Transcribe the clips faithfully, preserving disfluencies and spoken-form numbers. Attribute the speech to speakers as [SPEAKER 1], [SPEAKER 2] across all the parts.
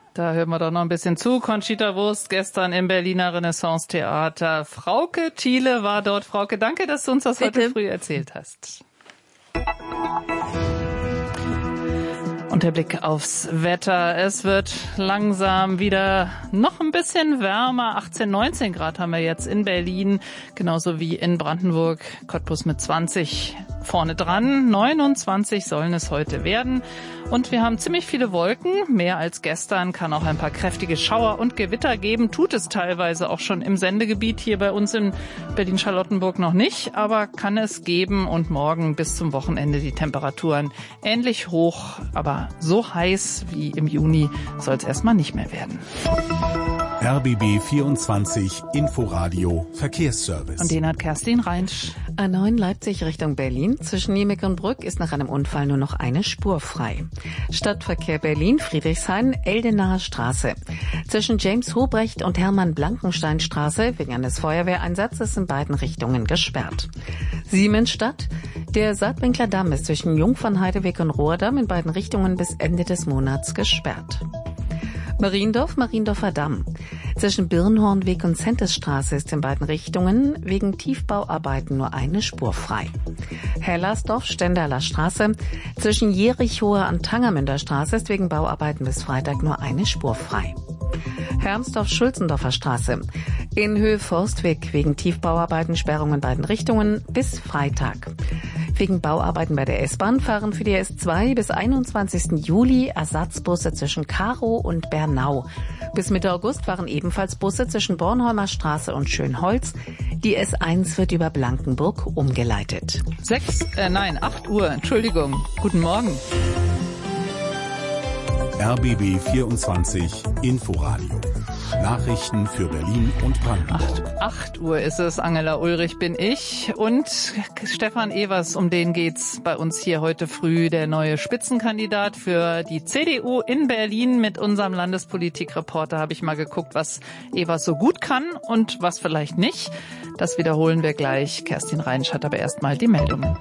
[SPEAKER 1] Da hören wir doch noch ein bisschen zu. Conchita Wurst gestern im Berliner Renaissance-Theater. Frauke Thiele war dort. Frauke, danke, dass du uns das Bitte. heute früh erzählt hast. Und der Blick aufs Wetter. Es wird langsam wieder noch ein bisschen wärmer. achtzehn, neunzehn Grad haben wir jetzt in Berlin, genauso wie in Brandenburg. Cottbus mit zwanzig vorne dran. neunundzwanzig sollen es heute werden. Und wir haben ziemlich viele Wolken, mehr als gestern, kann auch ein paar kräftige Schauer und Gewitter geben. Tut es teilweise auch schon im Sendegebiet hier bei uns in Berlin-Charlottenburg noch nicht, aber kann es geben. Und morgen bis zum Wochenende die Temperaturen ähnlich hoch, aber so heiß wie im Juni soll es erstmal nicht mehr werden.
[SPEAKER 2] R B B vierundzwanzig Inforadio Verkehrsservice.
[SPEAKER 1] Und den hat Kerstin Reinsch.
[SPEAKER 3] A neun Leipzig Richtung Berlin. Zwischen Niemek und Brück ist nach einem Unfall nur noch eine Spur frei. Stadtverkehr Berlin, Friedrichshain, Eldenaer Straße. Zwischen James Hobrecht und Hermann-Blankenstein Straße wegen eines Feuerwehreinsatzes in beiden Richtungen gesperrt. Siemensstadt. Der Saatwinkler Damm ist zwischen Jungfernheideweg und Rohrdamm in beiden Richtungen bis Ende des Monats gesperrt. Mariendorf, Mariendorfer Damm. Zwischen Birnhornweg und Zentesstraße ist in beiden Richtungen wegen Tiefbauarbeiten nur eine Spur frei. Hellersdorf, Stendaler Straße. Zwischen Jerichower und Tangermünder Straße ist wegen Bauarbeiten bis Freitag nur eine Spur frei. Hermsdorf-Schulzendorfer Straße. In Höhe Forstweg wegen Tiefbauarbeiten Sperrung in beiden Richtungen bis Freitag. Wegen Bauarbeiten bei der S-Bahn fahren für die S zwei bis einundzwanzigsten Juli Ersatzbusse zwischen Karow und Bernau. Bis Mitte August fahren ebenfalls Busse zwischen Bornholmer Straße und Schönholz. Die S eins wird über Blankenburg umgeleitet.
[SPEAKER 1] Sechs, äh, nein, acht Uhr, Entschuldigung. Guten Morgen.
[SPEAKER 2] R B B vierundzwanzig Inforadio. Nachrichten für Berlin und Brandenburg.
[SPEAKER 1] acht Uhr ist es, Angela Ulrich bin ich und Stefan Evers, um den geht's bei uns hier heute früh, der neue Spitzenkandidat für die C D U in Berlin. Mit unserem Landespolitikreporter habe ich mal geguckt, was Evers so gut kann und was vielleicht nicht. Das wiederholen wir gleich. Kerstin Reinsch hat aber erstmal die Meldungen.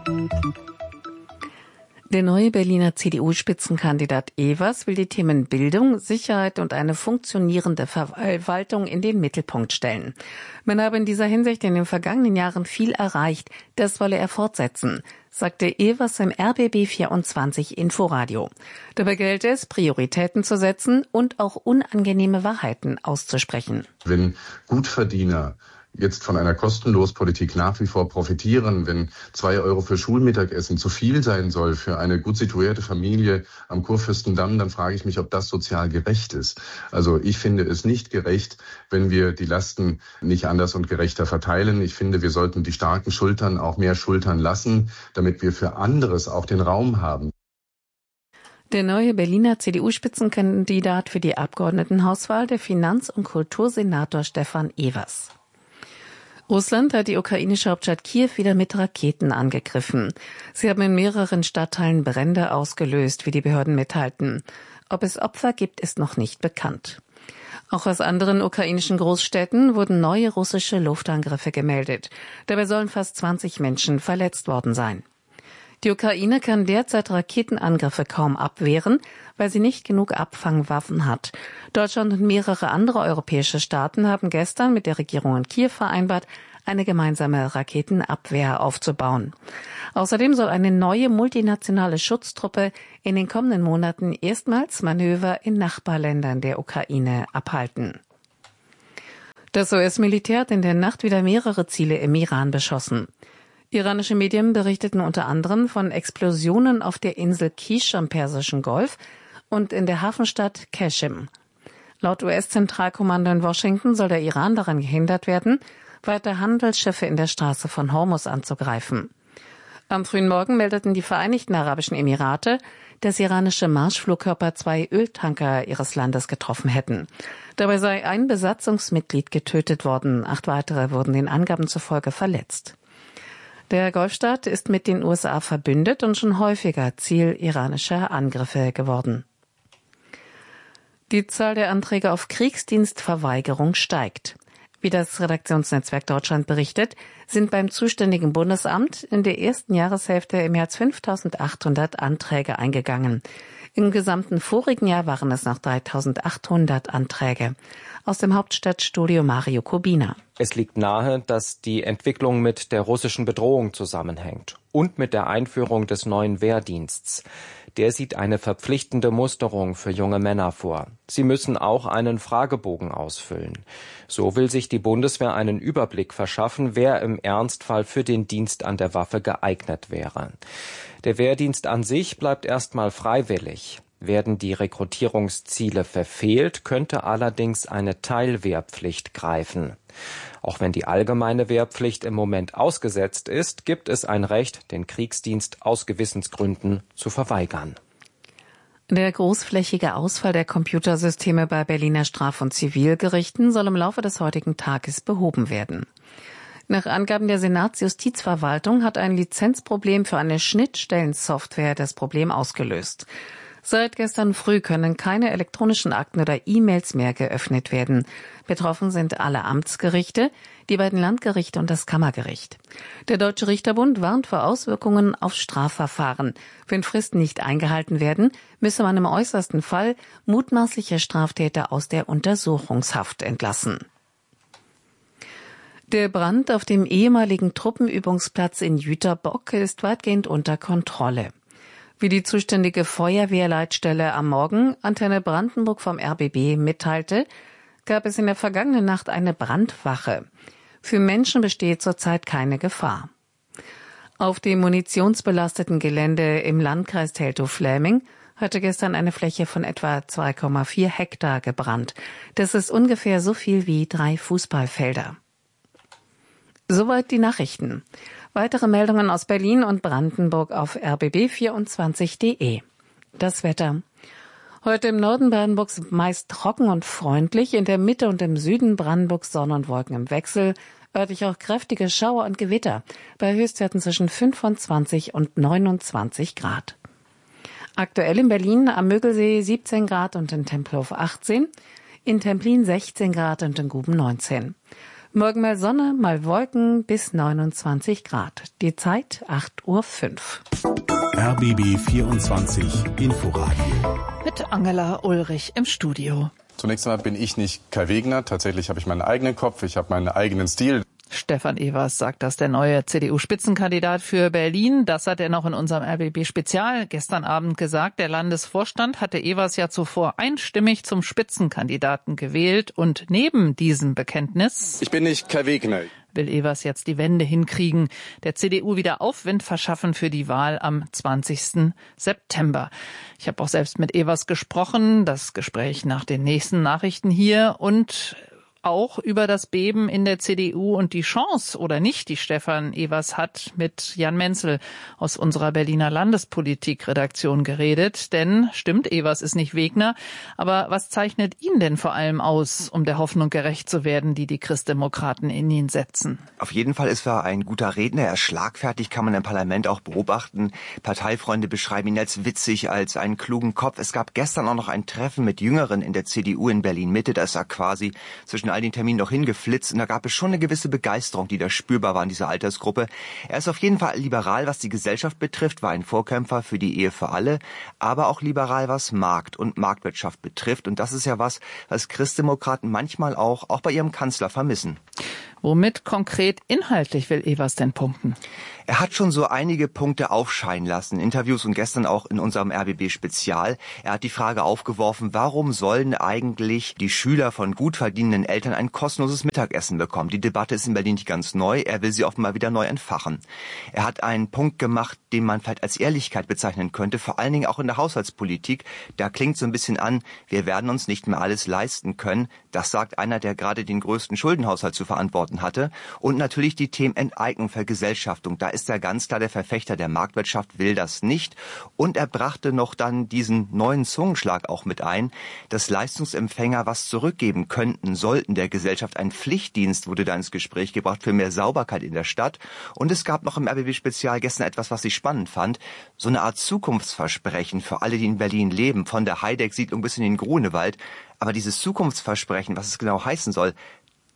[SPEAKER 3] Der neue Berliner C D U-Spitzenkandidat Evers will die Themen Bildung, Sicherheit und eine funktionierende Verwaltung in den Mittelpunkt stellen. Man habe in dieser Hinsicht in den vergangenen Jahren viel erreicht. Das wolle er fortsetzen, sagte Evers im R B B vierundzwanzig Inforadio. Dabei gelte es, Prioritäten zu setzen und auch unangenehme Wahrheiten auszusprechen.
[SPEAKER 4] Wenn Gutverdiener jetzt von einer Kostenlospolitik nach wie vor profitieren, wenn zwei Euro für Schulmittagessen zu viel sein soll für eine gut situierte Familie am Kurfürstendamm, dann frage ich mich, ob das sozial gerecht ist. Also ich finde es nicht gerecht, wenn wir die Lasten nicht anders und gerechter verteilen. Ich finde, wir sollten die starken Schultern auch mehr schultern lassen, damit wir für anderes auch den Raum haben.
[SPEAKER 3] Der neue Berliner C D U-Spitzenkandidat für die Abgeordnetenhauswahl, der Finanz- und Kultursenator Stefan Evers. Russland hat die ukrainische Hauptstadt Kiew wieder mit Raketen angegriffen. Sie haben in mehreren Stadtteilen Brände ausgelöst, wie die Behörden mitteilten. Ob es Opfer gibt, ist noch nicht bekannt. Auch aus anderen ukrainischen Großstädten wurden neue russische Luftangriffe gemeldet. Dabei sollen fast zwanzig Menschen verletzt worden sein. Die Ukraine kann derzeit Raketenangriffe kaum abwehren, weil sie nicht genug Abfangwaffen hat. Deutschland und mehrere andere europäische Staaten haben gestern mit der Regierung in Kiew vereinbart, eine gemeinsame Raketenabwehr aufzubauen. Außerdem soll eine neue multinationale Schutztruppe in den kommenden Monaten erstmals Manöver in Nachbarländern der Ukraine abhalten. Das U S-Militär hat in der Nacht wieder mehrere Ziele im Iran beschossen. Iranische Medien berichteten unter anderem von Explosionen auf der Insel Kish am Persischen Golf und in der Hafenstadt Qashim. Laut U S-Zentralkommando in Washington soll der Iran daran gehindert werden, weiter Handelsschiffe in der Straße von Hormuz anzugreifen. Am frühen Morgen meldeten die Vereinigten Arabischen Emirate, dass iranische Marschflugkörper zwei Öltanker ihres Landes getroffen hätten. Dabei sei ein Besatzungsmitglied getötet worden, acht weitere wurden den Angaben zufolge verletzt. Der Golfstaat ist mit den U S A verbündet und schon häufiger Ziel iranischer Angriffe geworden. Die Zahl der Anträge auf Kriegsdienstverweigerung steigt. Wie das Redaktionsnetzwerk Deutschland berichtet, sind beim zuständigen Bundesamt in der ersten Jahreshälfte mehr als fünftausendachthundert Anträge eingegangen. Im gesamten vorigen Jahr waren es noch dreitausendachthundert Anträge. Aus dem Hauptstadtstudio Mario Kubina.
[SPEAKER 5] Es liegt nahe, dass die Entwicklung mit der russischen Bedrohung zusammenhängt und mit der Einführung des neuen Wehrdienstes. Der sieht eine verpflichtende Musterung für junge Männer vor. Sie müssen auch einen Fragebogen ausfüllen. So will sich die Bundeswehr einen Überblick verschaffen, wer im Ernstfall für den Dienst an der Waffe geeignet wäre. Der Wehrdienst an sich bleibt erstmal freiwillig. Werden die Rekrutierungsziele verfehlt, könnte allerdings eine Teilwehrpflicht greifen. Auch wenn die allgemeine Wehrpflicht im Moment ausgesetzt ist, gibt es ein Recht, den Kriegsdienst aus Gewissensgründen zu verweigern.
[SPEAKER 3] Der großflächige Ausfall der Computersysteme bei Berliner Straf- und Zivilgerichten soll im Laufe des heutigen Tages behoben werden. Nach Angaben der Senatsjustizverwaltung hat ein Lizenzproblem für eine Schnittstellensoftware das Problem ausgelöst. Seit gestern früh können keine elektronischen Akten oder E-Mails mehr geöffnet werden. Betroffen sind alle Amtsgerichte, die beiden Landgerichte und das Kammergericht. Der Deutsche Richterbund warnt vor Auswirkungen auf Strafverfahren. Wenn Fristen nicht eingehalten werden, müsse man im äußersten Fall mutmaßliche Straftäter aus der Untersuchungshaft entlassen. Der Brand auf dem ehemaligen Truppenübungsplatz in Jüterbock ist weitgehend unter Kontrolle. Wie die zuständige Feuerwehrleitstelle am Morgen Antenne Brandenburg vom R B B mitteilte, gab es in der vergangenen Nacht eine Brandwache. Für Menschen besteht zurzeit keine Gefahr. Auf dem munitionsbelasteten Gelände im Landkreis Teltow-Fläming hatte gestern eine Fläche von etwa zwei Komma vier Hektar gebrannt. Das ist ungefähr so viel wie drei Fußballfelder. Soweit die Nachrichten. Weitere Meldungen aus Berlin und Brandenburg auf r b b vierundzwanzig punkt de. Das Wetter. Heute im Norden Brandenburgs meist trocken und freundlich, in der Mitte und im Süden Brandenburgs Sonne und Wolken im Wechsel, örtlich auch kräftige Schauer und Gewitter, bei Höchstwerten zwischen fünfundzwanzig und neunundzwanzig Grad. Aktuell in Berlin am Mögelsee siebzehn Grad und in Tempelhof achtzehn, in Templin sechzehn Grad und in Guben neunzehn. Morgen mal Sonne, mal Wolken bis neunundzwanzig Grad. Die Zeit acht Uhr fünf.
[SPEAKER 2] R B B vierundzwanzig Inforadio.
[SPEAKER 1] Mit Angela Ulrich im Studio.
[SPEAKER 4] Zunächst einmal bin ich nicht Kai Wegner. Tatsächlich habe ich meinen eigenen Kopf, ich habe meinen eigenen Stil.
[SPEAKER 1] Stefan Evers sagt das, der neue C D U-Spitzenkandidat für Berlin. Das hat er noch in unserem R B B-Spezial gestern Abend gesagt. Der Landesvorstand hatte Evers ja zuvor einstimmig zum Spitzenkandidaten gewählt. Und neben diesem Bekenntnis...
[SPEAKER 4] Ich bin nicht Kai Wegner.
[SPEAKER 1] ...will Evers jetzt die Wende hinkriegen, der C D U wieder Aufwind verschaffen für die Wahl am zwanzigsten September. Ich habe auch selbst mit Evers gesprochen, das Gespräch nach den nächsten Nachrichten hier und... auch über das Beben in der C D U und die Chance oder nicht, die Stefan Evers hat, mit Jan Menzel aus unserer Berliner Landespolitik-Redaktion geredet. Denn, stimmt, Evers ist nicht Wegner, aber was zeichnet ihn denn vor allem aus, um der Hoffnung gerecht zu werden, die die Christdemokraten in ihn setzen?
[SPEAKER 6] Auf jeden Fall ist er ein guter Redner, er ist schlagfertig, kann man im Parlament auch beobachten. Parteifreunde beschreiben ihn als witzig, als einen klugen Kopf. Es gab gestern auch noch ein Treffen mit Jüngeren in der C D U in Berlin-Mitte, da ist er quasi zwischen all den Terminen noch hingeflitzt und da gab es schon eine gewisse Begeisterung, die da spürbar war in dieser Altersgruppe. Er ist auf jeden Fall liberal, was die Gesellschaft betrifft, war ein Vorkämpfer für die Ehe für alle, aber auch liberal, was Markt und Marktwirtschaft betrifft. Und das ist ja was, was Christdemokraten manchmal auch, auch bei ihrem Kanzler vermissen.
[SPEAKER 1] Womit konkret inhaltlich will Evers denn punkten?
[SPEAKER 6] Er hat schon so einige Punkte aufscheinen lassen, in Interviews und gestern auch in unserem R B B-Spezial. Er hat die Frage aufgeworfen, warum sollen eigentlich die Schüler von gut verdienenden Eltern ein kostenloses Mittagessen bekommen? Die Debatte ist in Berlin nicht ganz neu, er will sie offenbar wieder neu entfachen. Er hat einen Punkt gemacht, den man vielleicht als Ehrlichkeit bezeichnen könnte, vor allen Dingen auch in der Haushaltspolitik. Da klingt so ein bisschen an, wir werden uns nicht mehr alles leisten können. Das sagt einer, der gerade den größten Schuldenhaushalt zu verantworten hatte. Und natürlich die Themen Enteignung, Vergesellschaftung. Da ist er ganz klar der Verfechter der Marktwirtschaft, will das nicht. Und er brachte noch dann diesen neuen Zungenschlag auch mit ein, dass Leistungsempfänger was zurückgeben könnten, sollten der Gesellschaft. Ein Pflichtdienst wurde da ins Gespräch gebracht für mehr Sauberkeit in der Stadt. Und es gab noch im R B B-Spezial gestern etwas, was ich spannend fand. So eine Art Zukunftsversprechen für alle, die in Berlin leben, von der Heideck-Siedlung bis in den Grunewald. Aber dieses Zukunftsversprechen, was es genau heißen soll,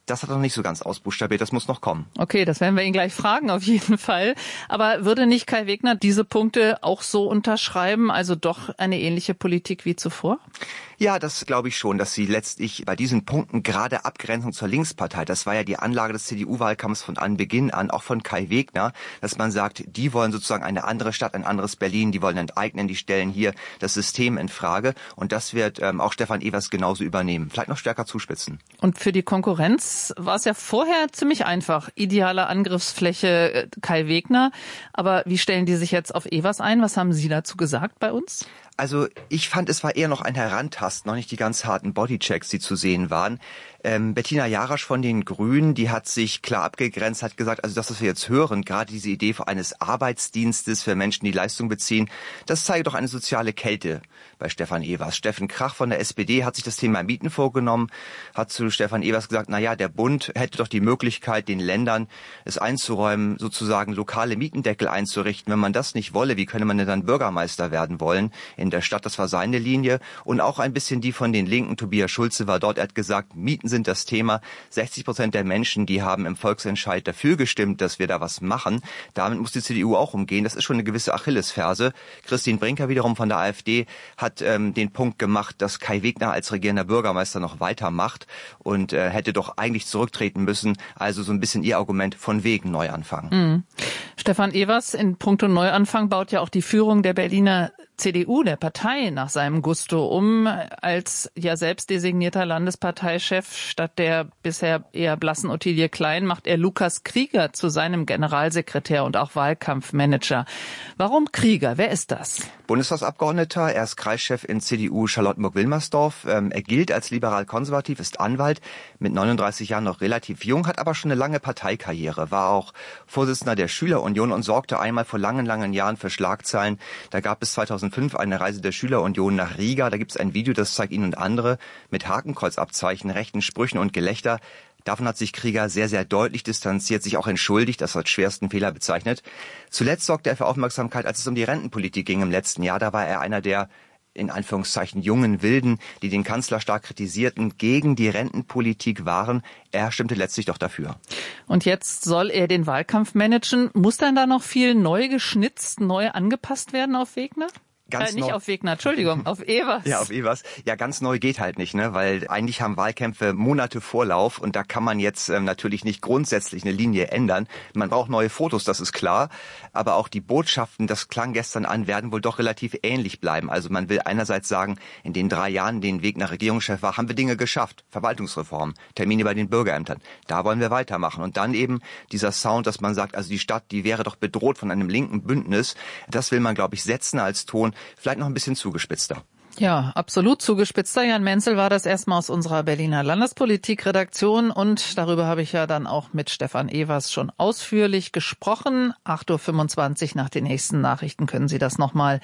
[SPEAKER 6] das hat er noch nicht so ganz ausbuchstabiert, das muss noch kommen.
[SPEAKER 1] Okay, das werden wir ihn gleich fragen, auf jeden Fall. Aber würde nicht Kai Wegner diese Punkte auch so unterschreiben, also doch eine ähnliche Politik wie zuvor?
[SPEAKER 6] Ja, das glaube ich schon, dass sie letztlich bei diesen Punkten gerade Abgrenzung zur Linkspartei, das war ja die Anlage des C D U-Wahlkampfs von Anbeginn an, auch von Kai Wegner, dass man sagt, die wollen sozusagen eine andere Stadt, ein anderes Berlin, die wollen enteignen, die stellen hier das System in Frage und das wird ähm, auch Stefan Evers genauso übernehmen, vielleicht noch stärker zuspitzen.
[SPEAKER 1] Und für die Konkurrenz war es ja vorher ziemlich einfach, ideale Angriffsfläche Kai Wegner, aber wie stellen die sich jetzt auf Evers ein? Was haben Sie dazu gesagt bei uns?
[SPEAKER 6] Also ich fand, es war eher noch ein Herantasten, noch nicht die ganz harten Bodychecks, die zu sehen waren. Ähm, Bettina Jarasch von den Grünen, die hat sich klar abgegrenzt, hat gesagt, also das, was wir jetzt hören, gerade diese Idee eines Arbeitsdienstes für Menschen, die Leistung beziehen, das zeigt doch eine soziale Kälte bei Stefan Evers. Steffen Krach von der S P D hat sich das Thema Mieten vorgenommen, hat zu Stefan Evers gesagt, na ja, der Bund hätte doch die Möglichkeit, den Ländern es einzuräumen, sozusagen lokale Mietendeckel einzurichten. Wenn man das nicht wolle, wie könne man denn dann Bürgermeister werden wollen in der Stadt? Das war seine Linie. Und auch ein bisschen die von den Linken. Tobias Schulze war dort, er hat gesagt, Mieten sind das Thema. sechzig Prozent der Menschen, die haben im Volksentscheid dafür gestimmt, dass wir da was machen. Damit muss die C D U auch umgehen. Das ist schon eine gewisse Achillesferse. Christine Brinker wiederum von der AfD hat ähm, den Punkt gemacht, dass Kai Wegner als regierender Bürgermeister noch weitermacht und äh, hätte doch eigentlich zurücktreten müssen. Also so ein bisschen ihr Argument von wegen Neuanfang.
[SPEAKER 1] Mhm. Stefan Evers in puncto Neuanfang baut ja auch die Führung der Berliner C D U, der Partei, nach seinem Gusto um. Als ja selbst designierter Landesparteichef statt der bisher eher blassen Ottilie Klein macht er Lukas Krieger zu seinem Generalsekretär und auch Wahlkampfmanager. Warum Krieger? Wer ist das?
[SPEAKER 6] Bundestagsabgeordneter, er ist Kreischef in C D U Charlottenburg-Wilmersdorf. Ähm, er gilt als liberal-konservativ, ist Anwalt, mit neununddreißig Jahren noch relativ jung, hat aber schon eine lange Parteikarriere, war auch Vorsitzender der Schülerunion und sorgte einmal vor langen, langen Jahren für Schlagzeilen. Da gab es zweitausendfünf eine Reise der Schülerunion nach Riga. Da gibt es ein Video, das zeigt ihn und andere mit Hakenkreuzabzeichen, rechten Sprüchen und Gelächter. Davon hat sich Krieger sehr, sehr deutlich distanziert, sich auch entschuldigt, das als schwersten Fehler bezeichnet. Zuletzt sorgte er für Aufmerksamkeit, als es um die Rentenpolitik ging im letzten Jahr. Da war er einer der, in Anführungszeichen, jungen Wilden, die den Kanzler stark kritisierten, gegen die Rentenpolitik waren. Er stimmte letztlich doch dafür.
[SPEAKER 1] Und jetzt soll er den Wahlkampf managen. Muss dann da noch viel neu geschnitzt, neu angepasst werden auf Wegner?
[SPEAKER 6] Ganz
[SPEAKER 1] äh, nicht
[SPEAKER 6] neu.
[SPEAKER 1] auf Wegner, Entschuldigung, auf Evers.
[SPEAKER 6] Ja, auf Evers. Ja, ganz neu geht halt nicht, ne, weil eigentlich haben Wahlkämpfe Monate Vorlauf und da kann man jetzt ähm, natürlich nicht grundsätzlich eine Linie ändern. Man braucht neue Fotos, das ist klar, aber auch die Botschaften, das klang gestern an, werden wohl doch relativ ähnlich bleiben. Also man will einerseits sagen, in den drei Jahren, den Wegner Regierungschef war, haben wir Dinge geschafft. Verwaltungsreform, Termine bei den Bürgerämtern. Da wollen wir weitermachen. Und dann eben dieser Sound, dass man sagt, also die Stadt, die wäre doch bedroht von einem linken Bündnis. Das will man, glaube ich, setzen als Ton. Vielleicht noch ein bisschen zugespitzter.
[SPEAKER 1] Ja, absolut zugespitzter. Jan Menzel war das erstmal aus unserer Berliner Landespolitik-Redaktion und darüber habe ich ja dann auch mit Stefan Evers schon ausführlich gesprochen. acht Uhr fünfundzwanzig nach den nächsten Nachrichten können Sie das nochmal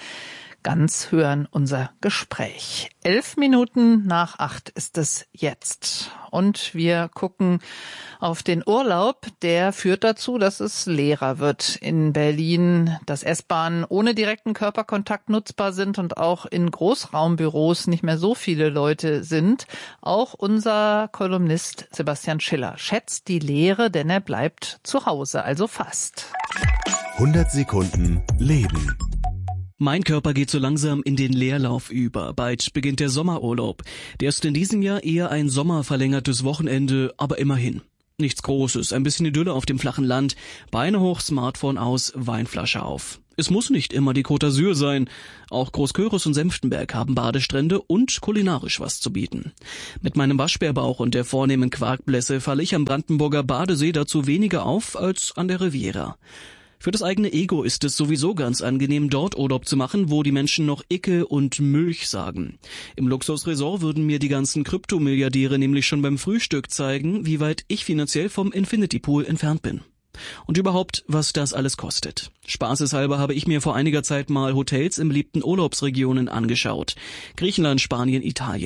[SPEAKER 1] ganz hören, unser Gespräch. Elf Minuten nach acht ist es jetzt. Und wir gucken auf den Urlaub. Der führt dazu, dass es leerer wird in Berlin, dass S-Bahnen ohne direkten Körperkontakt nutzbar sind und auch in Großraumbüros nicht mehr so viele Leute sind. Auch unser Kolumnist Sebastian Schiller schätzt die Leere, denn er bleibt zu Hause, also fast.
[SPEAKER 2] hundert Sekunden Leben.
[SPEAKER 7] Mein Körper geht so langsam in den Leerlauf über. Bald beginnt der Sommerurlaub. Der ist in diesem Jahr eher ein sommerverlängertes Wochenende, aber immerhin. Nichts Großes, ein bisschen Idylle auf dem flachen Land, Beine hoch, Smartphone aus, Weinflasche auf. Es muss nicht immer die Côte d'Azur sein. Auch Großkörus und Senftenberg haben Badestrände und kulinarisch was zu bieten. Mit meinem Waschbärbauch und der vornehmen Quarkblässe falle ich am Brandenburger Badesee dazu weniger auf als an der Riviera. Für das eigene Ego ist es sowieso ganz angenehm, dort Urlaub zu machen, wo die Menschen noch Icke und Milch sagen. Im Luxusresort würden mir die ganzen Kryptomilliardäre nämlich schon beim Frühstück zeigen, wie weit ich finanziell vom Infinity Pool entfernt bin. Und überhaupt, was das alles kostet. Spaßeshalber habe ich mir vor einiger Zeit mal Hotels in beliebten Urlaubsregionen angeschaut. Griechenland, Spanien, Italien.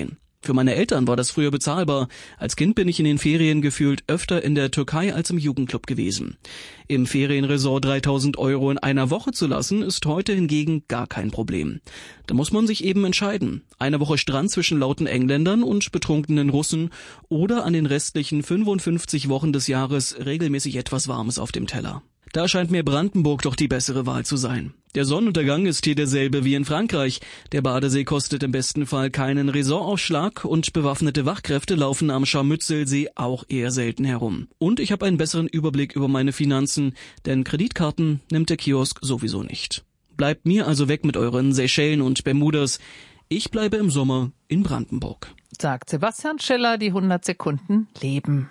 [SPEAKER 7] Für meine Eltern war das früher bezahlbar. Als Kind bin ich in den Ferien gefühlt öfter in der Türkei als im Jugendclub gewesen. Im Ferienresort dreitausend Euro in einer Woche zu lassen, ist heute hingegen gar kein Problem. Da muss man sich eben entscheiden. Eine Woche Strand zwischen lauten Engländern und betrunkenen Russen oder an den restlichen fünfundfünfzig Wochen des Jahres regelmäßig etwas Warmes auf dem Teller. Da scheint mir Brandenburg doch die bessere Wahl zu sein. Der Sonnenuntergang ist hier derselbe wie in Frankreich. Der Badesee kostet im besten Fall keinen Ressortaufschlag und bewaffnete Wachkräfte laufen am Scharmützelsee auch eher selten herum. Und ich habe einen besseren Überblick über meine Finanzen, denn Kreditkarten nimmt der Kiosk sowieso nicht. Bleibt mir also weg mit euren Seychellen und Bermudas. Ich bleibe im Sommer in Brandenburg.
[SPEAKER 1] Sagt Sebastian Schiller, die hundert Sekunden Leben.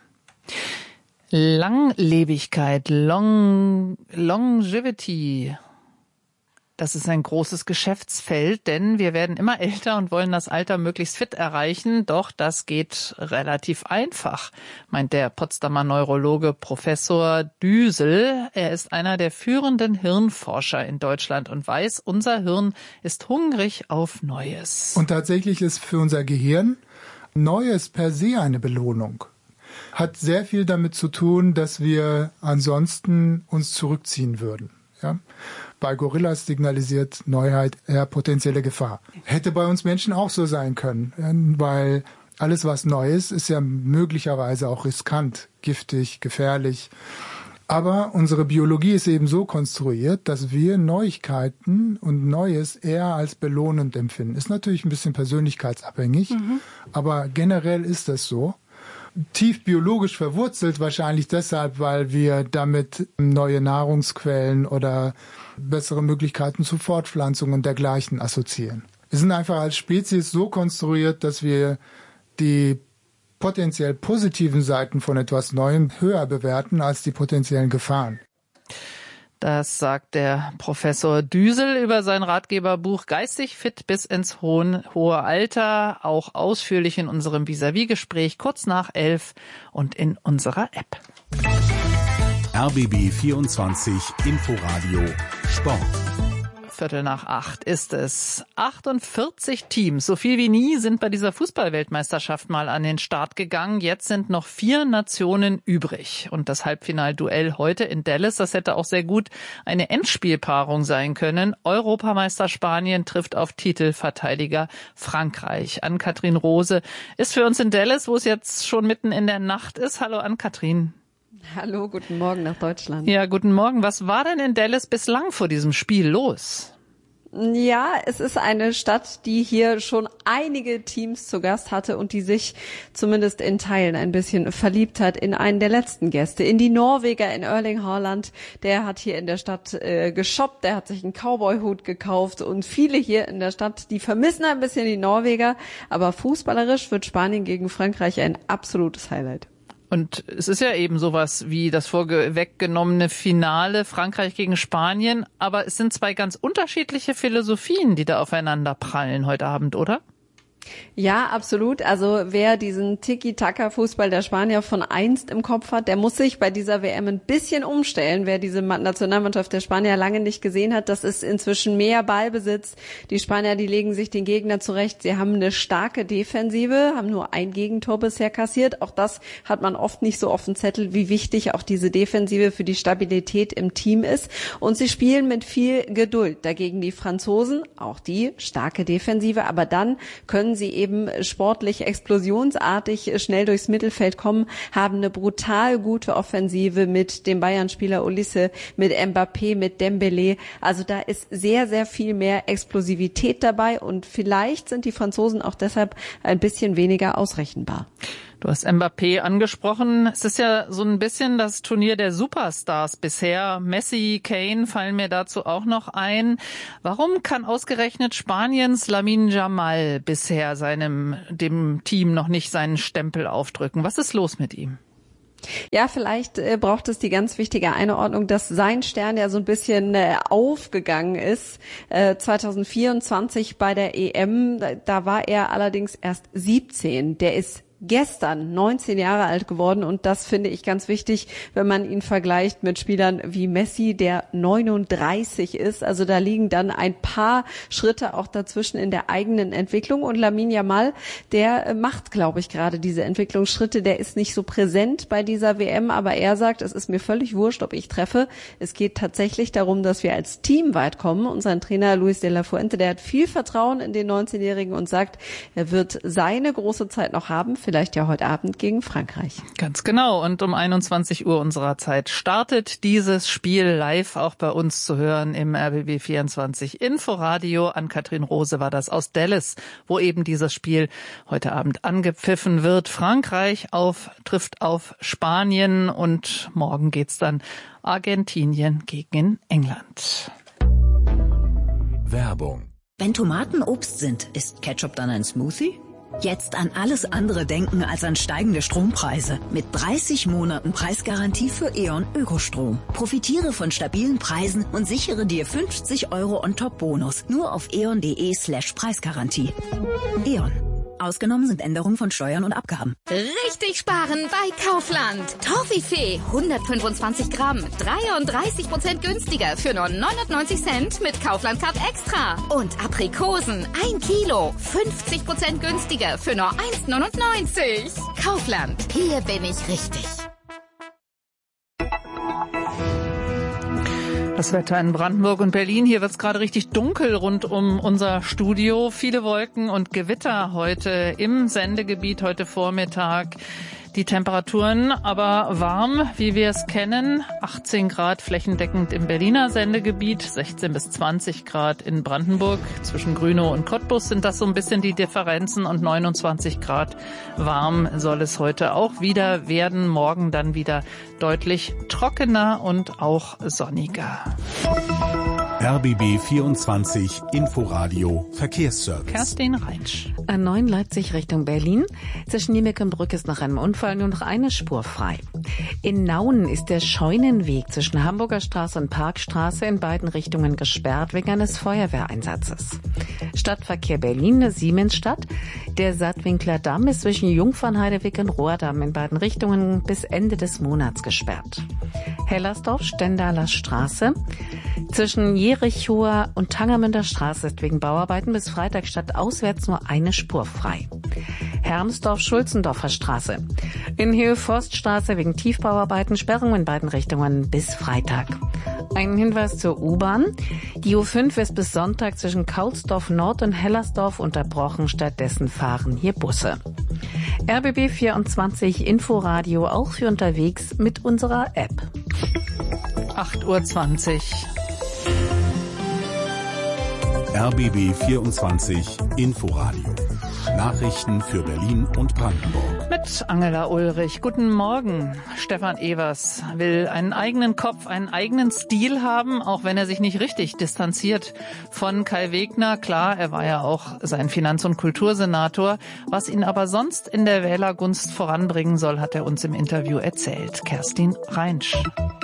[SPEAKER 1] Langlebigkeit, Long, Longevity, das ist ein großes Geschäftsfeld, denn wir werden immer älter und wollen das Alter möglichst fit erreichen. Doch das geht relativ einfach, meint der Potsdamer Neurologe Professor Düsel. Er ist einer der führenden Hirnforscher in Deutschland und weiß, unser Hirn ist hungrig auf Neues.
[SPEAKER 8] Und tatsächlich ist für unser Gehirn Neues per se eine Belohnung. Hat sehr viel damit zu tun, dass wir ansonsten uns zurückziehen würden. Ja? Bei Gorillas signalisiert Neuheit eher potenzielle Gefahr. Hätte bei uns Menschen auch so sein können, weil alles, was neu ist, ist ja möglicherweise auch riskant, giftig, gefährlich. Aber unsere Biologie ist eben so konstruiert, dass wir Neuigkeiten und Neues eher als belohnend empfinden. Ist natürlich ein bisschen persönlichkeitsabhängig, mhm. aber generell ist das so. Tief biologisch verwurzelt, wahrscheinlich deshalb, weil wir damit neue Nahrungsquellen oder bessere Möglichkeiten zur Fortpflanzung und dergleichen assoziieren. Wir sind einfach als Spezies so konstruiert, dass wir die potenziell positiven Seiten von etwas Neuem höher bewerten als die potenziellen Gefahren.
[SPEAKER 1] Das sagt der Professor Düsel über sein Ratgeberbuch Geistig fit bis ins hohen, hohe Alter, auch ausführlich in unserem Vis-à-vis-Gespräch kurz nach elf und in unserer App.
[SPEAKER 2] R B B vierundzwanzig Inforadio Sport.
[SPEAKER 1] Viertel nach acht ist es. achtundvierzig Teams, so viel wie nie, sind bei dieser Fußball-Weltmeisterschaft mal an den Start gegangen. Jetzt sind noch vier Nationen übrig. Und das Halbfinalduell heute in Dallas, das hätte auch sehr gut eine Endspielpaarung sein können. Europameister Spanien trifft auf Titelverteidiger Frankreich. Ann-Kathrin Rose ist für uns in Dallas, wo es jetzt schon mitten in der Nacht ist. Hallo Ann-Kathrin.
[SPEAKER 9] Hallo, guten Morgen nach Deutschland.
[SPEAKER 1] Ja, guten Morgen. Was war denn in Dallas bislang vor diesem Spiel los?
[SPEAKER 9] Ja, es ist eine Stadt, die hier schon einige Teams zu Gast hatte und die sich zumindest in Teilen ein bisschen verliebt hat in einen der letzten Gäste, in die Norweger, in Erling Haaland. Der hat hier in der Stadt äh, geshoppt, der hat sich einen Cowboy-Hut gekauft und viele hier in der Stadt, die vermissen ein bisschen die Norweger, aber fußballerisch wird Spanien gegen Frankreich ein absolutes Highlight.
[SPEAKER 1] Und es ist ja eben sowas wie das vorweggenommene Finale Frankreich gegen Spanien. Aber es sind zwei ganz unterschiedliche Philosophien, die da aufeinander prallen heute Abend, oder?
[SPEAKER 9] Ja, absolut. Also wer diesen Tiki-Taka-Fußball der Spanier von einst im Kopf hat, der muss sich bei dieser W M ein bisschen umstellen. Wer diese Nationalmannschaft der Spanier lange nicht gesehen hat, das ist inzwischen mehr Ballbesitz. Die Spanier, die legen sich den Gegner zurecht. Sie haben eine starke Defensive, haben nur ein Gegentor bisher kassiert. Auch das hat man oft nicht so auf dem Zettel, wie wichtig auch diese Defensive für die Stabilität im Team ist. Und sie spielen mit viel Geduld. Dagegen die Franzosen, auch die starke Defensive, aber dann können sie eben sportlich explosionsartig schnell durchs Mittelfeld kommen, haben eine brutal gute Offensive mit dem Bayern-Spieler Olise, mit Mbappé, mit Dembélé. Also da ist sehr, sehr viel mehr Explosivität dabei und vielleicht sind die Franzosen auch deshalb ein bisschen weniger ausrechenbar.
[SPEAKER 1] Du hast Mbappé angesprochen. Es ist ja so ein bisschen das Turnier der Superstars bisher. Messi, Kane fallen mir dazu auch noch ein. Warum kann ausgerechnet Spaniens Lamine Yamal bisher seinem, dem Team noch nicht seinen Stempel aufdrücken? Was ist los mit ihm?
[SPEAKER 9] Ja, vielleicht äh, braucht es die ganz wichtige Einordnung, dass sein Stern ja so ein bisschen äh, aufgegangen ist. Äh, zwanzig vierundzwanzig bei der E M, da, da war er allerdings erst siebzehn. Der ist gestern neunzehn Jahre alt geworden und das finde ich ganz wichtig, wenn man ihn vergleicht mit Spielern wie Messi, der neununddreißig ist. Also da liegen dann ein paar Schritte auch dazwischen in der eigenen Entwicklung und Lamine Yamal, der macht, glaube ich, gerade diese Entwicklungsschritte. Der ist nicht so präsent bei dieser W M, aber er sagt, es ist mir völlig wurscht, ob ich treffe. Es geht tatsächlich darum, dass wir als Team weit kommen. Und sein Trainer Luis de la Fuente, der hat viel Vertrauen in den neunzehnjährigen und sagt, er wird seine große Zeit noch haben, vielleicht ja heute Abend gegen Frankreich.
[SPEAKER 1] Ganz genau. Und um einundzwanzig Uhr unserer Zeit startet dieses Spiel live auch bei uns zu hören im R B B vierundzwanzig Inforadio. Ann-Kathrin Rose war das aus Dallas, wo eben dieses Spiel heute Abend angepfiffen wird. Frankreich auf, trifft auf Spanien und morgen geht's dann Argentinien gegen England.
[SPEAKER 2] Werbung.
[SPEAKER 10] Wenn Tomaten Obst sind, ist Ketchup dann ein Smoothie? Jetzt an alles andere denken als an steigende Strompreise. Mit dreißig Monaten Preisgarantie für E.ON Ökostrom. Profitiere von stabilen Preisen und sichere dir fünfzig Euro On-Top-Bonus. Nur auf eon.de slash Preisgarantie. E.ON. Ausgenommen sind Änderungen von Steuern und Abgaben.
[SPEAKER 11] Richtig sparen bei Kaufland. Toffifee hundertfünfundzwanzig Gramm, dreiunddreißig Prozent günstiger für nur neunundneunzig Cent mit Kaufland Card Extra. Und Aprikosen ein Kilo, fünfzig Prozent günstiger für nur eins neunundneunzig. Kaufland, hier bin ich richtig.
[SPEAKER 1] Das Wetter in Brandenburg und Berlin. Hier wird es gerade richtig dunkel rund um unser Studio. Viele Wolken und Gewitter heute im Sendegebiet heute Vormittag. Die Temperaturen aber warm, wie wir es kennen. achtzehn Grad flächendeckend im Berliner Sendegebiet, sechzehn bis zwanzig Grad in Brandenburg. Zwischen Grünow und Cottbus sind das so ein bisschen die Differenzen und neunundzwanzig Grad warm soll es heute auch wieder werden. Morgen dann wieder deutlich trockener und auch sonniger.
[SPEAKER 2] R B B vierundzwanzig Inforadio Verkehrsservice.
[SPEAKER 1] Kerstin Reinsch.
[SPEAKER 3] A neun Leipzig Richtung Berlin. Zwischen Niemek und Brück ist nach einem Unfall nur noch eine Spur frei. In Nauen ist der Scheunenweg zwischen Hamburger Straße und Parkstraße in beiden Richtungen gesperrt wegen eines Feuerwehreinsatzes. Stadtverkehr Berlin, Siemensstadt. Der Sattwinkler Damm ist zwischen Jungfernheideweg und Rohrdamm in beiden Richtungen bis Ende des Monats gesperrt. Hellersdorf, Stendaler Straße. Zwischen Jerichower und Tangermünder Straße ist wegen Bauarbeiten bis Freitag stadtauswärts nur eine Spur frei. Hermsdorf-Schulzendorfer Straße. In Höhe-Forststraße wegen Tiefbauarbeiten Sperrung in beiden Richtungen bis Freitag. Ein Hinweis zur U-Bahn. Die U fünf ist bis Sonntag zwischen Kaulsdorf Nord und Hellersdorf unterbrochen. Stattdessen fahren hier Busse. R B B vierundzwanzig Inforadio auch für unterwegs mit unserer App.
[SPEAKER 1] acht Uhr zwanzig.
[SPEAKER 2] R B B vierundzwanzig Inforadio. Nachrichten für Berlin und Brandenburg.
[SPEAKER 1] Mit Angela Ulrich. Guten Morgen. Stefan Evers will einen eigenen Kopf, einen eigenen Stil haben, auch wenn er sich nicht richtig distanziert von Kai Wegner. Klar, er war ja auch sein Finanz- und Kultursenator. Was ihn aber sonst in der Wählergunst voranbringen soll, hat er uns im Interview erzählt. Kerstin Reinsch.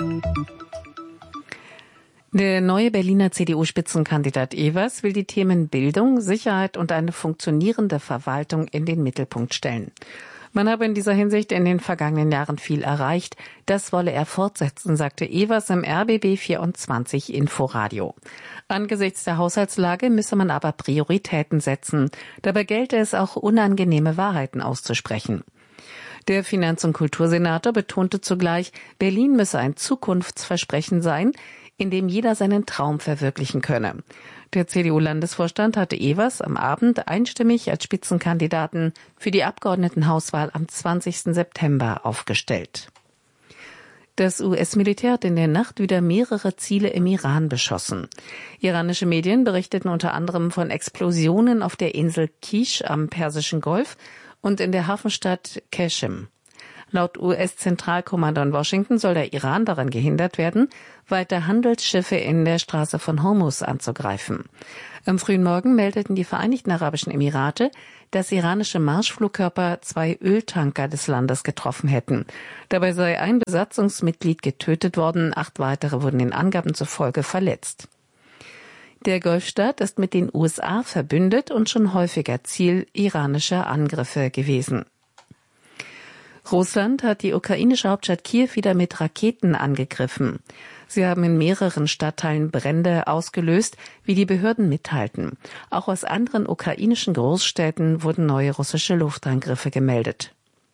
[SPEAKER 3] Der neue Berliner C D U-Spitzenkandidat Evers will die Themen Bildung, Sicherheit und eine funktionierende Verwaltung in den Mittelpunkt stellen. Man habe in dieser Hinsicht in den vergangenen Jahren viel erreicht. Das wolle er fortsetzen, sagte Evers im R B B vierundzwanzig Inforadio. Angesichts der Haushaltslage müsse man aber Prioritäten setzen. Dabei gelte es auch, unangenehme Wahrheiten auszusprechen. Der Finanz- und Kultursenator betonte zugleich, Berlin müsse ein Zukunftsversprechen sein, in dem jeder seinen Traum verwirklichen könne. Der C D U-Landesvorstand hatte Evers am Abend einstimmig als Spitzenkandidaten für die Abgeordnetenhauswahl am zwanzigsten September aufgestellt. Das U S-Militär hat in der Nacht wieder mehrere Ziele im Iran beschossen. Iranische Medien berichteten unter anderem von Explosionen auf der Insel Kish am Persischen Golf und in der Hafenstadt Qashem. Laut U S-Zentralkommando in Washington soll der Iran daran gehindert werden, weiter Handelsschiffe in der Straße von Hormuz anzugreifen. Am frühen Morgen meldeten die Vereinigten Arabischen Emirate, dass iranische Marschflugkörper zwei Öltanker des Landes getroffen hätten. Dabei sei ein Besatzungsmitglied getötet worden, acht weitere wurden den Angaben zufolge verletzt. Der Golfstaat ist mit den U S A verbündet und schon häufiger Ziel iranischer Angriffe gewesen. Russland hat die ukrainische Hauptstadt Kiew wieder mit Raketen angegriffen. Sie haben in mehreren Stadtteilen Brände ausgelöst, wie die Behörden mitteilten. Auch aus anderen ukrainischen Großstädten wurden neue russische Luftangriffe gemeldet.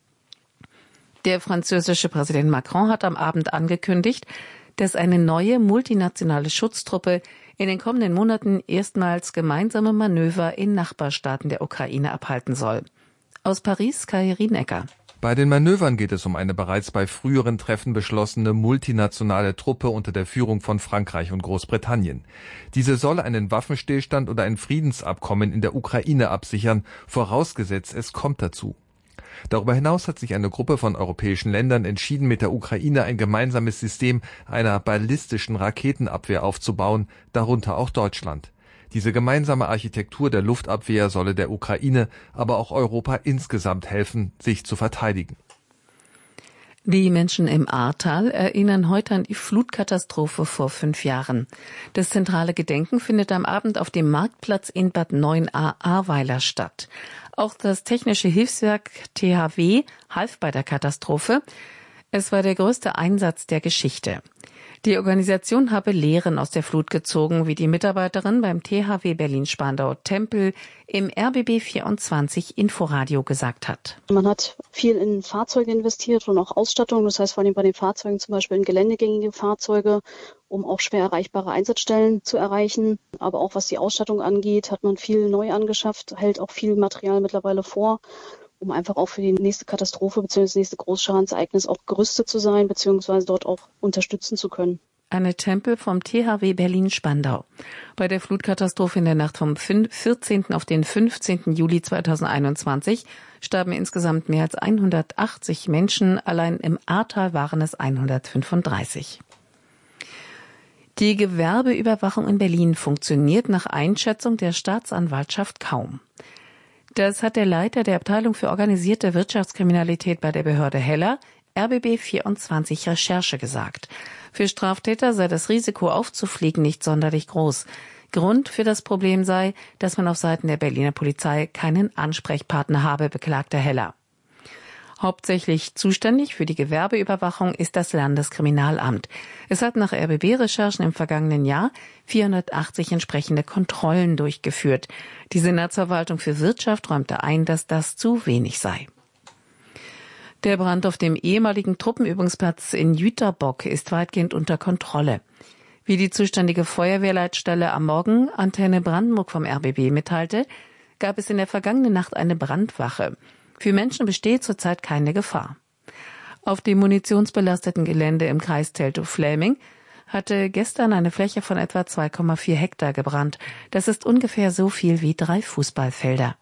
[SPEAKER 3] Der französische Präsident Macron hat am Abend angekündigt, dass eine neue multinationale Schutztruppe in den kommenden Monaten erstmals gemeinsame Manöver in Nachbarstaaten der Ukraine abhalten soll. Aus Paris, Kai Rienecker.
[SPEAKER 12] Bei den Manövern geht es um eine bereits bei früheren Treffen beschlossene multinationale Truppe unter der Führung von Frankreich und Großbritannien. Diese soll einen Waffenstillstand oder ein Friedensabkommen in der Ukraine absichern, vorausgesetzt es kommt dazu. Darüber hinaus hat sich eine Gruppe von europäischen Ländern entschieden, mit der Ukraine ein gemeinsames System einer ballistischen Raketenabwehr aufzubauen, darunter auch Deutschland. Diese gemeinsame Architektur der Luftabwehr solle der Ukraine, aber auch Europa insgesamt helfen, sich zu verteidigen.
[SPEAKER 3] Die Menschen im Ahrtal erinnern heute an die Flutkatastrophe vor fünf Jahren. Das zentrale Gedenken findet am Abend auf dem Marktplatz in Bad Neuenahr-Ahrweiler statt. Auch das technische Hilfswerk T H W half bei der Katastrophe. Es war der größte Einsatz der Geschichte. Die Organisation habe Lehren aus der Flut gezogen, wie die Mitarbeiterin beim T H W Berlin-Spandau-Tempel im R B B vierundzwanzig Inforadio gesagt hat.
[SPEAKER 13] Man hat viel in Fahrzeuge investiert und auch Ausstattung, das heißt vor allem bei den Fahrzeugen zum Beispiel in geländegängige Fahrzeuge, um auch schwer erreichbare Einsatzstellen zu erreichen. Aber auch was die Ausstattung angeht, hat man viel neu angeschafft, hält auch viel Material mittlerweile vor, um einfach auch für die nächste Katastrophe bzw. das nächste Großschadensereignis auch gerüstet zu sein bzw. dort auch unterstützen zu können.
[SPEAKER 3] Anne Tempel vom T H W Berlin-Spandau. Bei der Flutkatastrophe in der Nacht vom vierzehnten auf den fünfzehnten Juli zweitausendeinundzwanzig starben insgesamt mehr als hundertachtzig Menschen, allein im Ahrtal waren es hundertfünfunddreißig. Die Gewerbeüberwachung in Berlin funktioniert nach Einschätzung der Staatsanwaltschaft kaum. Das hat der Leiter der Abteilung für organisierte Wirtschaftskriminalität bei der Behörde Heller, R B B vierundzwanzig Recherche, gesagt. Für Straftäter sei das Risiko aufzufliegen nicht sonderlich groß. Grund für das Problem sei, dass man auf Seiten der Berliner Polizei keinen Ansprechpartner habe, beklagte Heller. Hauptsächlich zuständig für die Gewerbeüberwachung ist das Landeskriminalamt. Es hat nach R B B-Recherchen im vergangenen Jahr vierhundertachtzig entsprechende Kontrollen durchgeführt. Die Senatsverwaltung für Wirtschaft räumte ein, dass das zu wenig sei. Der Brand auf dem ehemaligen Truppenübungsplatz in Jüterbock ist weitgehend unter Kontrolle. Wie die zuständige Feuerwehrleitstelle am Morgen Antenne Brandenburg vom R B B mitteilte, gab es in der vergangenen Nacht eine Brandwache. Für Menschen besteht zurzeit keine Gefahr. Auf dem munitionsbelasteten Gelände im Kreis Teltow-Fläming hatte gestern eine Fläche von etwa zwei Komma vier Hektar gebrannt. Das ist ungefähr so viel wie drei Fußballfelder.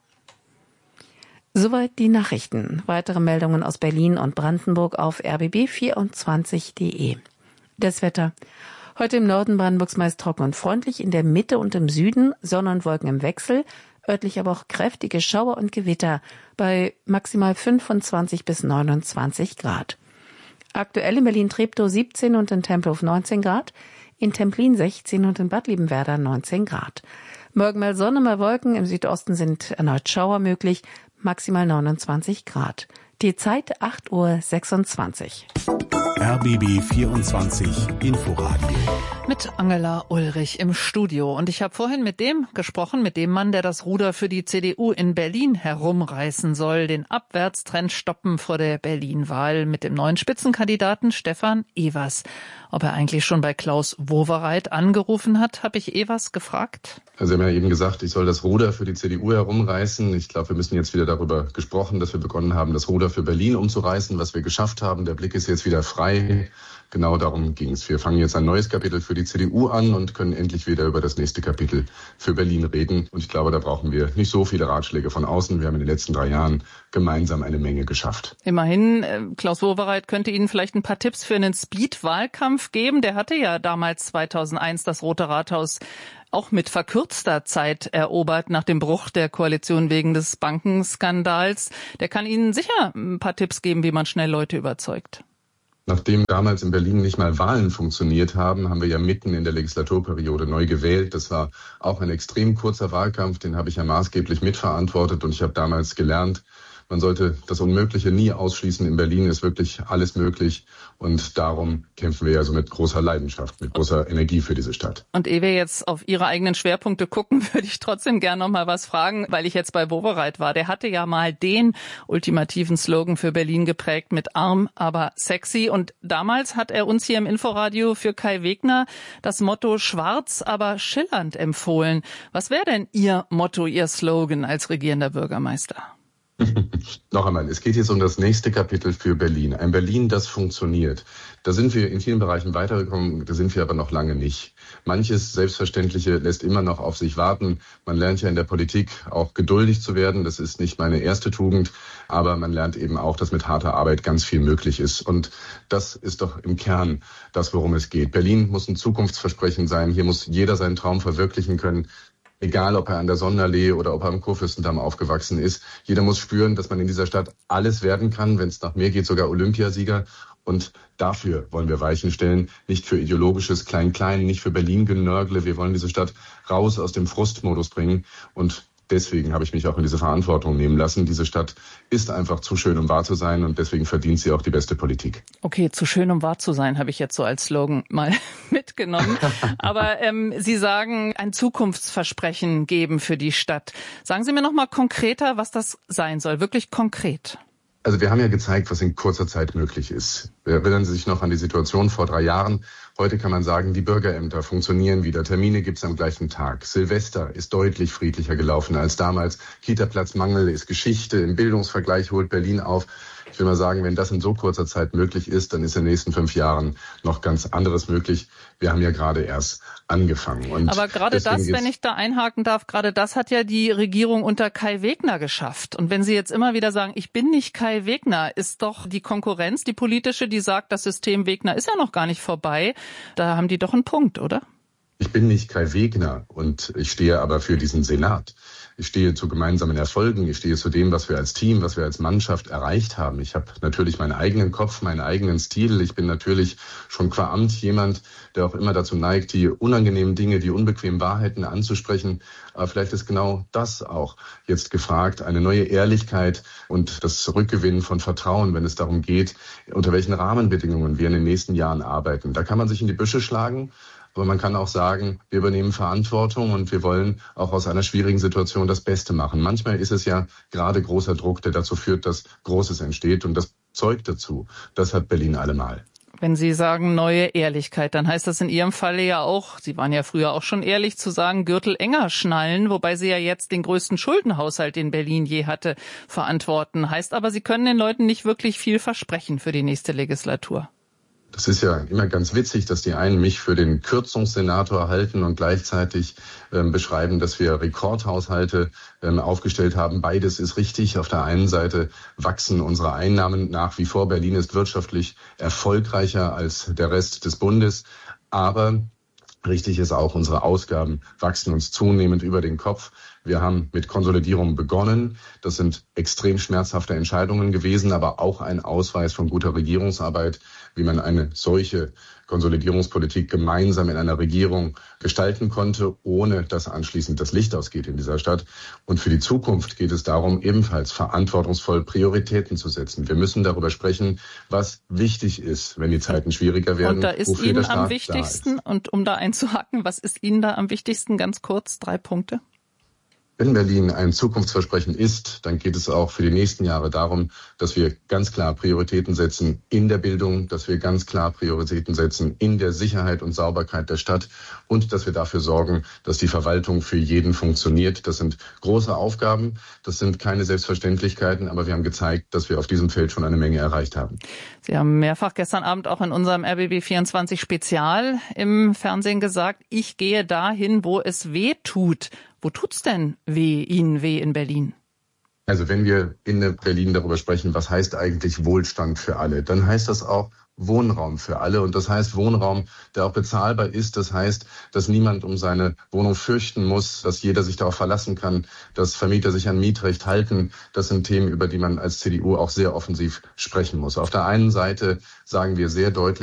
[SPEAKER 3] Soweit die Nachrichten. Weitere Meldungen aus Berlin und Brandenburg auf r b b vierundzwanzig punkt de. Das Wetter. Heute im Norden Brandenburgs meist trocken und freundlich, in der Mitte und im Süden Sonne und Wolken im Wechsel, örtlich aber auch kräftige Schauer und Gewitter bei maximal fünfundzwanzig bis neunundzwanzig Grad. Aktuell in Berlin-Treptow siebzehn und in Tempelhof neunzehn Grad, in Templin sechzehn und in Bad Liebenwerda neunzehn Grad. Morgen mal Sonne, mal Wolken, im Südosten sind erneut Schauer möglich, maximal neunundzwanzig Grad. Die Zeit acht Uhr sechsundzwanzig.
[SPEAKER 2] R B B vierundzwanzig Inforadio.
[SPEAKER 1] Mit Angela Ulrich im Studio. Und ich habe vorhin mit dem gesprochen, mit dem Mann, der das Ruder für die C D U in Berlin herumreißen soll, den Abwärtstrend stoppen vor der Berlin-Wahl, mit dem neuen Spitzenkandidaten Stefan Evers. Ob er eigentlich schon bei Klaus Wowereit angerufen hat, habe ich Evers gefragt.
[SPEAKER 4] Sie haben ja eben gesagt, ich soll das Ruder für die C D U herumreißen. Ich glaube, wir müssen jetzt wieder darüber gesprochen, dass wir begonnen haben, das Ruder für Berlin umzureißen, was wir geschafft haben. Der Blick ist jetzt wieder frei. Genau darum ging es. Wir fangen jetzt ein neues Kapitel für die C D U an und können endlich wieder über das nächste Kapitel für Berlin reden. Und ich glaube, da brauchen wir nicht so viele Ratschläge von außen. Wir haben in den letzten drei Jahren gemeinsam eine Menge geschafft.
[SPEAKER 1] Immerhin, Klaus Wowereit könnte Ihnen vielleicht ein paar Tipps für einen Speed-Wahlkampf geben. Der hatte ja damals zweitausendeins das Rote Rathaus auch mit verkürzter Zeit erobert nach dem Bruch der Koalition wegen des Bankenskandals. Der kann Ihnen sicher ein paar Tipps geben, wie man schnell Leute überzeugt.
[SPEAKER 4] Nachdem damals in Berlin nicht mal Wahlen funktioniert haben, haben wir ja mitten in der Legislaturperiode neu gewählt. Das war auch ein extrem kurzer Wahlkampf, den habe ich ja maßgeblich mitverantwortet und ich habe damals gelernt, Man sollte das Unmögliche nie ausschließen. In Berlin ist wirklich alles möglich. Und darum kämpfen wir ja so mit großer Leidenschaft, mit großer Energie für diese Stadt.
[SPEAKER 1] Und ehe wir jetzt auf Ihre eigenen Schwerpunkte gucken, würde ich trotzdem gerne noch mal was fragen, weil ich jetzt bei Wowereit war. Der hatte ja mal den ultimativen Slogan für Berlin geprägt mit arm, aber sexy. Und damals hat er uns hier im Inforadio für Kai Wegner das Motto schwarz, aber schillernd empfohlen. Was wäre denn Ihr Motto, Ihr Slogan als regierender Bürgermeister?
[SPEAKER 4] Noch einmal, es geht jetzt um das nächste Kapitel für Berlin. Ein Berlin, das funktioniert. Da sind wir in vielen Bereichen weitergekommen, da sind wir aber noch lange nicht. Manches Selbstverständliche lässt immer noch auf sich warten. Man lernt ja in der Politik auch geduldig zu werden. Das ist nicht meine erste Tugend, aber man lernt eben auch, dass mit harter Arbeit ganz viel möglich ist. Und das ist doch im Kern das, worum es geht. Berlin muss ein Zukunftsversprechen sein. Hier muss jeder seinen Traum verwirklichen können. Egal, ob er an der Sonnenallee oder ob er am Kurfürstendamm aufgewachsen ist. Jeder muss spüren, dass man in dieser Stadt alles werden kann. Wenn es nach mehr geht, sogar Olympiasieger. Und dafür wollen wir Weichen stellen. Nicht für ideologisches Klein-Klein, nicht für Berlin-Genörgle. Wir wollen diese Stadt raus aus dem Frustmodus bringen. Und deswegen habe ich mich auch in diese Verantwortung nehmen lassen. Diese Stadt ist einfach zu schön, um wahr zu sein. Und deswegen verdient sie auch die beste Politik.
[SPEAKER 1] Okay, zu schön, um wahr zu sein, habe ich jetzt so als Slogan mal mitgenommen. Aber ähm, Sie sagen, ein Zukunftsversprechen geben für die Stadt. Sagen Sie mir noch mal konkreter, was das sein soll. Wirklich konkret.
[SPEAKER 4] Also wir haben ja gezeigt, was in kurzer Zeit möglich ist. Erinnern Sie sich noch an die Situation vor drei Jahren? Heute kann man sagen, die Bürgerämter funktionieren wieder. Termine gibt's am gleichen Tag. Silvester ist deutlich friedlicher gelaufen als damals. Kita-Platzmangel ist Geschichte. Im Bildungsvergleich holt Berlin auf. Ich will mal sagen, wenn das in so kurzer Zeit möglich ist, dann ist in den nächsten fünf Jahren noch ganz anderes möglich. Wir haben ja gerade erst angefangen. Und
[SPEAKER 1] aber gerade das, wenn ich da einhaken darf, gerade das hat ja die Regierung unter Kai Wegner geschafft. Und wenn Sie jetzt immer wieder sagen, ich bin nicht Kai Wegner, ist doch die Konkurrenz, die politische, die sagt, das System Wegner ist ja noch gar nicht vorbei. Da haben die doch einen Punkt, oder?
[SPEAKER 4] Ich bin nicht Kai Wegner und ich stehe aber für diesen Senat. Ich stehe zu gemeinsamen Erfolgen. Ich stehe zu dem, was wir als Team, was wir als Mannschaft erreicht haben. Ich habe natürlich meinen eigenen Kopf, meinen eigenen Stil. Ich bin natürlich schon qua Amt jemand, der auch immer dazu neigt, die unangenehmen Dinge, die unbequemen Wahrheiten anzusprechen. Aber vielleicht ist genau das auch jetzt gefragt, eine neue Ehrlichkeit und das Zurückgewinnen von Vertrauen, wenn es darum geht, unter welchen Rahmenbedingungen wir in den nächsten Jahren arbeiten. Da kann man sich in die Büsche schlagen. Aber man kann auch sagen, wir übernehmen Verantwortung und wir wollen auch aus einer schwierigen Situation das Beste machen. Manchmal ist es ja gerade großer Druck, der dazu führt, dass Großes entsteht. Und das zeugt dazu. Das hat Berlin allemal.
[SPEAKER 1] Wenn Sie sagen neue Ehrlichkeit, dann heißt das in Ihrem Falle ja auch, Sie waren ja früher auch schon ehrlich, zu sagen, Gürtel enger schnallen, wobei Sie ja jetzt den größten Schuldenhaushalt, den Berlin je hatte, verantworten. Heißt aber, Sie können den Leuten nicht wirklich viel versprechen für die nächste Legislatur.
[SPEAKER 4] Das ist ja immer ganz witzig, dass die einen mich für den Kürzungssenator halten und gleichzeitig ähm, beschreiben, dass wir Rekordhaushalte ähm, aufgestellt haben. Beides ist richtig. Auf der einen Seite wachsen unsere Einnahmen nach wie vor. Berlin ist wirtschaftlich erfolgreicher als der Rest des Bundes. Aber richtig ist auch, unsere Ausgaben wachsen uns zunehmend über den Kopf. Wir haben mit Konsolidierung begonnen. Das sind extrem schmerzhafte Entscheidungen gewesen, aber auch ein Ausweis von guter Regierungsarbeit, wie man eine solche Konsolidierungspolitik gemeinsam in einer Regierung gestalten konnte, ohne dass anschließend das Licht ausgeht in dieser Stadt. Und für die Zukunft geht es darum, ebenfalls verantwortungsvoll Prioritäten zu setzen. Wir müssen darüber sprechen, was wichtig ist, wenn die Zeiten schwieriger werden.
[SPEAKER 1] Und da ist Ihnen am wichtigsten, und um da einzuhaken, was ist Ihnen da am wichtigsten, ganz kurz, drei Punkte?
[SPEAKER 4] Wenn Berlin ein Zukunftsversprechen ist, dann geht es auch für die nächsten Jahre darum, dass wir ganz klar Prioritäten setzen in der Bildung, dass wir ganz klar Prioritäten setzen in der Sicherheit und Sauberkeit der Stadt und dass wir dafür sorgen, dass die Verwaltung für jeden funktioniert. Das sind große Aufgaben, das sind keine Selbstverständlichkeiten, aber wir haben gezeigt, dass wir auf diesem Feld schon eine Menge erreicht haben.
[SPEAKER 1] Sie haben mehrfach gestern Abend auch in unserem R B B vierundzwanzig Spezial im Fernsehen gesagt, ich gehe dahin, wo es weh tut. Wo tut's denn weh, Ihnen weh in Berlin?
[SPEAKER 4] Also wenn wir in Berlin darüber sprechen, was heißt eigentlich Wohlstand für alle, dann heißt das auch Wohnraum für alle. Und das heißt Wohnraum, der auch bezahlbar ist. Das heißt, dass niemand um seine Wohnung fürchten muss, dass jeder sich darauf verlassen kann, dass Vermieter sich an Mietrecht halten. Das sind Themen, über die man als C D U auch sehr offensiv sprechen muss. Auf der einen Seite sagen wir sehr deutlich,